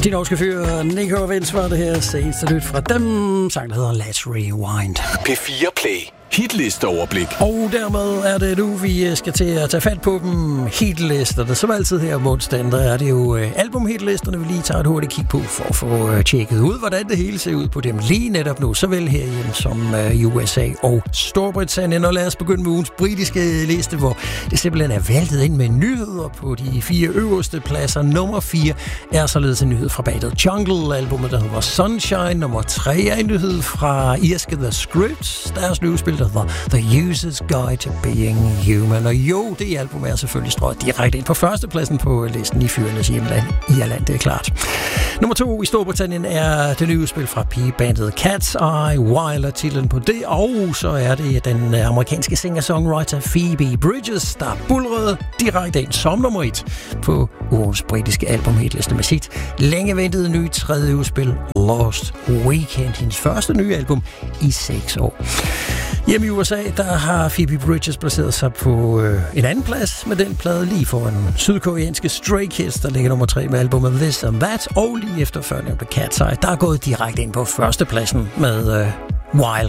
De norske fyre, Nico og Vince var det her seneste nyt fra dem. Sang, der hedder Let's Rewind. P4 Play. Hitlisteoverblik. Og dermed er det nu, vi skal til at tage fat på dem. Hitlisterne. Som altid her om onsdagen, der er det jo albumhitlisterne, vi lige tager et hurtigt kig på, for at få tjekket ud, hvordan det hele ser ud på dem lige netop nu. Såvel herhjemme som i USA og Storbritannien. Og lad os begynde med ugens britiske liste, hvor det simpelthen er væltet ind med nyheder på de 4 øverste pladser. Nummer 4 er således en nyhed fra bandet Jungle, albumet der hedder Sunshine. Nummer 3 er en nyhed fra irske The Scripts, deres nye spil, The User's Guide to Being Human. Og jo, det album er selvfølgelig strøget direkte ind på førstepladsen på listen i fyrenes hjemland Irland, det er klart. Nummer 2 i Storbritannien er det nye spil fra pigebandet Cat's Eye, Wild er titlen på det, og så er det den amerikanske singer-songwriter Phoebe Bridgers, der bulrede direkte ind som nummer 1 på ugens britiske albumhitliste med sit længe ventede nye tredje udspil Lost Weekend, hendes første nye album i 6 år. Hjemme i USA, der har Phoebe Bridgers placeret sig på en anden plads med den plade lige foran sydkoreanske Stray Kids, der ligger nummer 3 med albumet This and That, og lige efter førnævnte Cat's Eye, der er gået direkte ind på førstepladsen med Wild.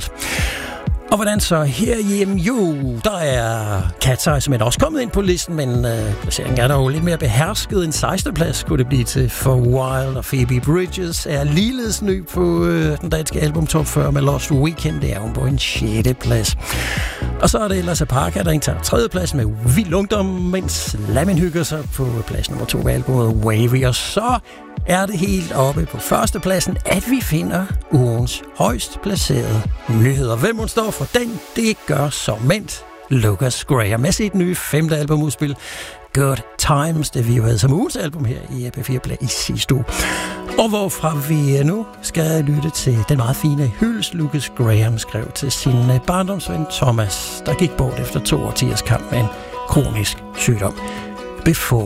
Og hvordan så herhjemme? Jo, der er Cat's Eye, som er også kommet ind på listen, men placeringen er der jo lidt mere behersket. En 16. plads kunne det blive til for Wild, og Phoebe Bridgers er ligeledes ny på den danske album Top 40 med Lost Weekend. Det er hun på en 6. plads. Og så er det ellers Parker, der indtager 3. plads med Vild Ungdom, mens Lamin hygger sig på plads nummer 2 med albumet Wavy. Og så er det helt oppe på førstepladsen, at vi finder ugens højst placerede nyheder. Hvem hun står for den, det gør såmænd Lucas Graham med sit nye 5. albumudspil Good Times, det vi jo havde som ugens album her i P4 Play i sidste uge. Og hvorfra vi nu skal lytte til den meget fine hyldest, Lucas Graham skrev til sin barndomsven Thomas, der gik bort efter 2 årtiers kamp med en kronisk sygdom. Before